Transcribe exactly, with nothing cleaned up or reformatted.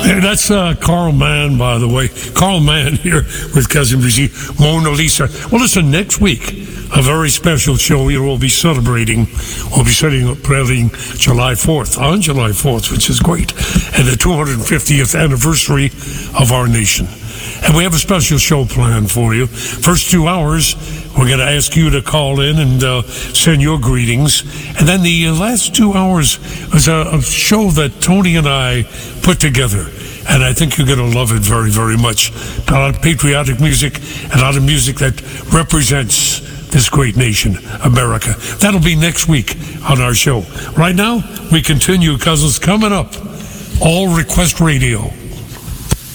Hey, that's uh, Carl Mann, by the way. Carl Mann here with Cousin Brigitte, Mona Lisa. Well, listen, next week, a very special show. We will be celebrating, we'll be celebrating July fourth, on July fourth, which is great, and the two hundred fiftieth anniversary of our nation. And we have a special show planned for you. First two hours, we're going to ask you to call in and uh, send your greetings. And then the last two hours was a, a show that Tony and I put together. And I think you're going to love it very, very much. A lot of patriotic music, a lot of music that represents this great nation, America. That'll be next week on our show. Right now, we continue, cousins. Coming up, All Request Radio.